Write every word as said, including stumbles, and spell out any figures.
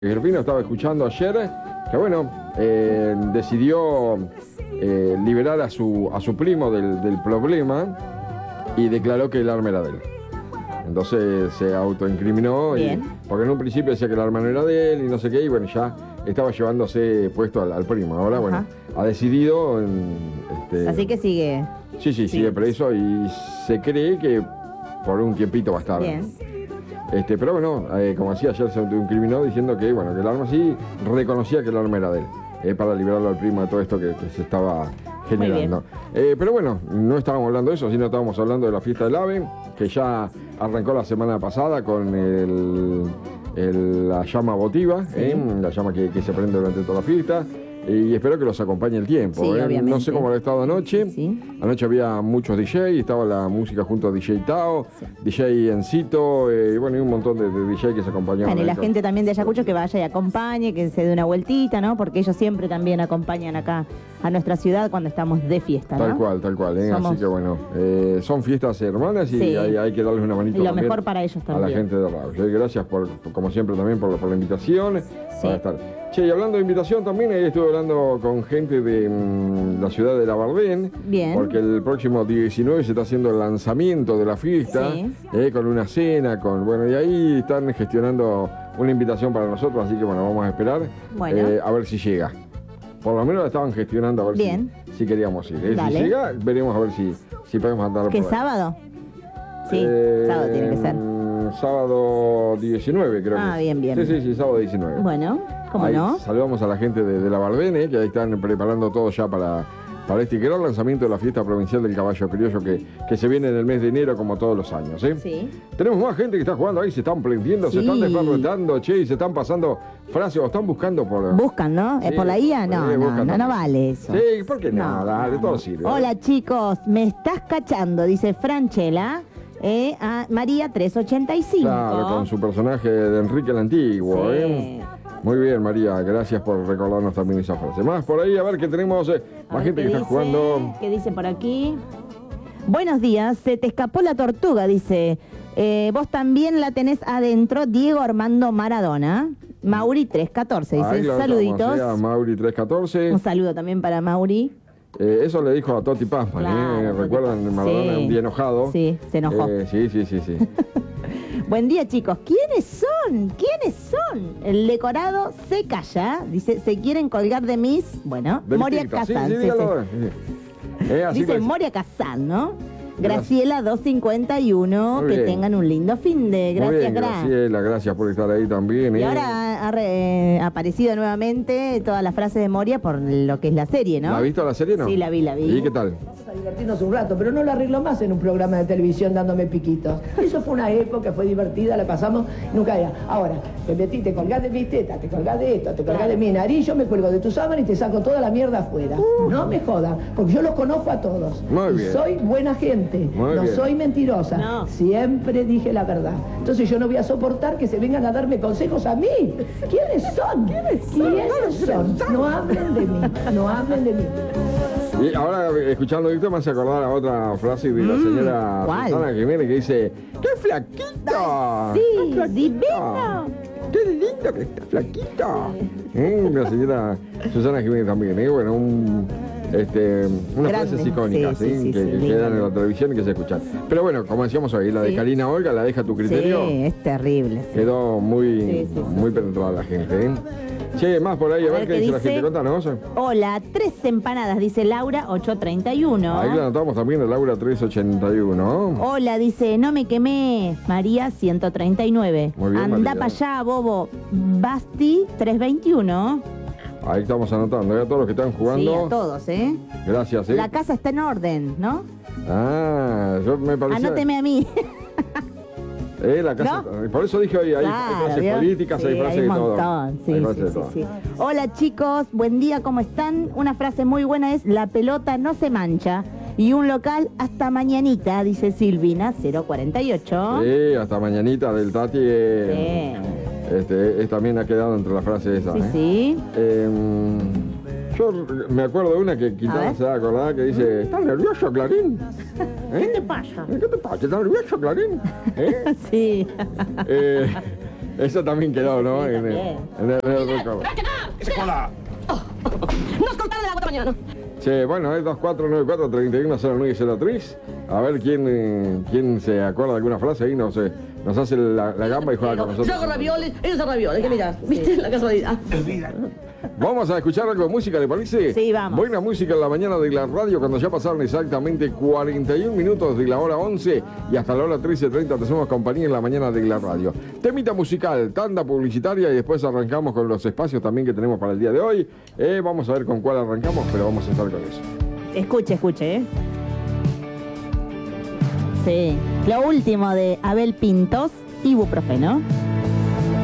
Gerpino estaba escuchando ayer que bueno, eh, decidió eh, liberar a su, a su primo del, del problema y declaró que el arma era de él. Entonces se autoincriminó, y, porque en un principio decía que el arma no era de él y no sé qué, y bueno, ya estaba llevándose puesto al, al primo. Ahora, Ajá. bueno, ha decidido... En, este, Así que sigue. Sí, sí, sí, sigue preso y se cree que por un tiempito va a estar. Bien. Este, pero bueno, eh, como decía ayer, se autoincriminó diciendo que, bueno, que el arma sí reconocía que el arma era de él, eh, para liberarlo al primo de todo esto que, que se estaba generando. Eh, pero bueno, no estábamos hablando de eso, sino estábamos hablando de la fiesta del AVE, que ya arrancó la semana pasada con el, el, la llama votiva, sí. eh, la llama que, que se prende durante toda la fiesta. Y espero que los acompañe el tiempo. Sí, ¿eh? No sé cómo habrá estado anoche. Sí. Anoche había muchos D J, estaba la música junto a D J Tao, sí. D J Encito, eh, y bueno, y un montón de, de D J que se acompañaban. Bueno, y la gente también de Ayacucho que vaya y acompañe, que se dé una vueltita, ¿no? Porque ellos siempre también acompañan acá a nuestra ciudad cuando estamos de fiesta, ¿no? Tal cual, tal cual. ¿eh? Somos... Así que bueno, eh, son fiestas hermanas y sí. hay, hay que darles una manito y lo también mejor para ellos también. A la gente de Radio. Eh, gracias, por, como siempre, también por, por la invitación. Sí. Para estar. Che, y hablando de invitación también, ahí estuve hablando con gente de mmm, la ciudad de Labardén. Bien. Porque el próximo diecinueve se está haciendo el lanzamiento de la fiesta, sí. eh, con una cena, con bueno, y ahí están gestionando una invitación para nosotros, así que bueno, vamos a esperar bueno. eh, a ver si llega. Por lo menos la estaban gestionando a ver Bien. si, si queríamos ir. Eh. Si llega, veremos a ver si, si podemos andar por ¿Qué ahí. sábado? Sí, eh, sábado tiene que ser. Sábado diecinueve, creo ah, que. bien, bien. Sí, sí, sí, sábado diecinueve. Bueno, ¿cómo ahí no? Saludamos a la gente de, de Labardén, eh, que ahí están preparando todo ya para, para este gran lanzamiento de la fiesta provincial del caballo criollo que, que se viene en el mes de enero como todos los años. ¿eh? Sí. Tenemos más gente que está jugando ahí, se están prendiendo, sí. se están desbarrotando, che, y se están pasando frases o están buscando por... Buscan, ¿no? Sí, ¿es por la I A? No, no, no, no vale eso. Sí, ¿por qué no? Dale, todo sirve. Hola, chicos, me estás cachando, dice Franchella. Eh, a María trescientos ochenta y cinco. Claro, con su personaje de Enrique el Antiguo. Sí. ¿eh? Muy bien, María, gracias por recordarnos también esa frase. Más por ahí, a ver que tenemos eh, más gente que dice, está jugando. ¿Qué dice por aquí? Buenos días, se te escapó la tortuga, dice. Eh, vos también la tenés adentro, Diego Armando Maradona. Mauri trescientos catorce, dice. Ahí saluditos. Estamos, ¿sí? Mauri trescientos catorce. Un saludo también para Mauri. Eh, eso le dijo a Toti Pazman, claro, ¿eh? ¿Recuerdan? Maradona sí. un día enojado. Sí, se enojó. Eh, sí, sí, sí, sí. Buen día, chicos. ¿Quiénes son? ¿Quiénes son? El decorado se calla. Dice, ¿se quieren colgar de mis? Bueno, de Moria Kazan. Sí, sí, sí, sí. Eh, dice pues... Moria Kazan, ¿no? Graciela doscientos cincuenta y uno, que tengan un lindo fin de. Gracias, Gra. Graciela, gracias por estar ahí también. Y ¿eh? ahora ha, ha re, aparecido nuevamente todas las frases de Moria por lo que es la serie, ¿no? ¿La has visto la serie, no? Sí, la vi, la vi. ¿Y qué tal? Vamos a divertirnos un rato, pero no lo arreglo más en un programa de televisión dándome piquitos. Eso fue una época, fue divertida, la pasamos, nunca había. Ahora, te metí, te colgás de mis tetas, te colgás de esto, te colgás claro. de mi nariz, yo me cuelgo de tu sábana y te saco toda la mierda afuera. Uh. No me jodan, porque yo los conozco a todos. Muy bien. Y soy buena gente. Muy no bien. soy mentirosa, no. Siempre dije la verdad. Entonces yo no voy a soportar que se vengan a darme consejos a mí. ¿Quiénes son? ¿Quiénes son? ¿Quiénes son? No hablen de mí, no hablen de mí. Y ahora, escuchando esto, me hace acordar a otra frase de la señora ¿cuál? Susana Jiménez que dice: ¡qué flaquito! Sí, ¡Qué divino! ¡Qué lindo que está flaquito! ¿Eh? La señora Susana Jiménez también, ¿eh? Bueno, un... Este, unas Grande. frases icónicas, sí, ¿sí? Sí, que, sí, que sí, quedan en la televisión y que se escuchan. Pero bueno, como decíamos hoy, la de sí. Karina Olga, la deja a tu criterio. Sí, es terrible. Sí. Quedó muy, sí, sí, muy sí. penetrada la gente, ¿eh? Che, más por ahí, a, a ver, ver qué dice, dice la gente. Contanos. Hola, tres empanadas, dice Laura ochocientos treinta y uno. Ahí la anotamos también, Laura trescientos ochenta y uno. Hola, dice, no me quemé, María ciento treinta y nueve. Muy bien, anda para allá, bobo. Basti trescientos veintiuno. Ahí estamos anotando, ¿eh? A todos los que están jugando. Sí, a todos, ¿eh? Gracias, ¿eh? La casa está en orden, ¿no? Ah, yo me parece... Anóteme a mí. Eh, la casa... ¿No? Por eso dije hoy, hay, claro, hay frases ¿vio? políticas, sí, hay frases hay un de todo. montón. Sí, hay sí, frases sí, de todo. sí. Hola, chicos, buen día, ¿cómo están? Una frase muy buena es, la pelota no se mancha. Y un local hasta mañanita, dice Silvina, cero cuarenta y ocho. Sí, hasta mañanita del Tati. Eh, sí. Este, es, también ha quedado entre las frases esas. Sí, ¿eh? sí. Eh, yo me acuerdo de una que quizás se va a acordar que dice: ¿estás nervioso, Clarín? ¿Eh? ¿Qué te pasa? ¿Qué te pasa? ¿Estás nervioso, Clarín? ¿Eh? Sí. Eh, Eso también quedó, ¿no? Sí, en, el, en, el, en el récord. Nos contaron de la gota mañana. Sí, bueno, es dos cuatro nueve cuatro, tres uno cero nueve cero tres. A ver quién, eh, quién se acuerda de alguna frase ahí, no sé. Nos hace la, la gamba y juega con nosotros. Yo hago ravioles, ellos hacen ravioles, que mirá, ¿viste? La casualidad. Vamos a escuchar algo de música, ¿le parece? Sí, vamos. Buena música en la mañana de la radio, cuando ya pasaron exactamente cuarenta y un minutos de la hora once y hasta la hora trece treinta te hacemos compañía en la mañana de la radio. Temita musical, tanda publicitaria y después arrancamos con los espacios también que tenemos para el día de hoy. Eh, vamos a ver con cuál arrancamos, pero vamos a estar con eso. Escuche, escuche, ¿eh? Sí. Lo último de Abel Pintos, ibuprofeno.